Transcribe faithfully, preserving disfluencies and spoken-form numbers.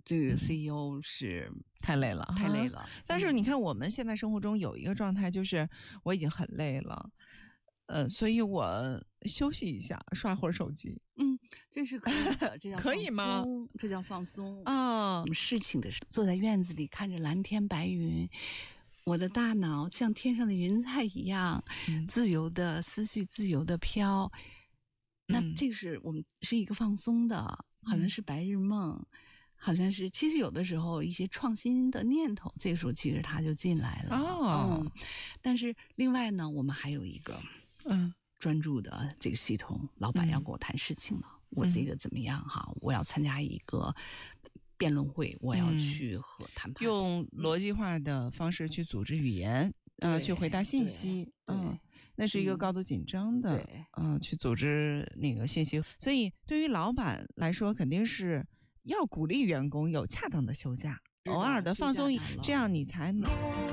这个 C E O 是太累了， 太累了。 但是你看，我们现在生活中有一个状态，就是我已经很累了，呃，所以我休息一下，刷会儿手机。 嗯，这是可以的，这叫可以吗？ 这叫放松啊！ 什么事情的时候，坐在院子里看着蓝天白云，我的大脑像天上的云彩一样，嗯、自由的思绪，自由的飘。那这是我们是一个放松的，好像是白日梦。嗯，好像是，其实有的时候一些创新的念头，这个时候其实它就进来了。 哦， 嗯，但是另外呢，我们还有一个嗯专注的这个系统，老板要跟我谈事情了，嗯、我这个怎么样哈？我要参加一个辩论会，我要去和谈判， 嗯、用逻辑化的方式去组织语言，嗯、呃，去回答信息，嗯，那是一个高度紧张的，嗯、呃，去组织那个信息。所以对于老板来说，肯定是要鼓励员工有恰当的休假，偶尔的放松，这样你才能。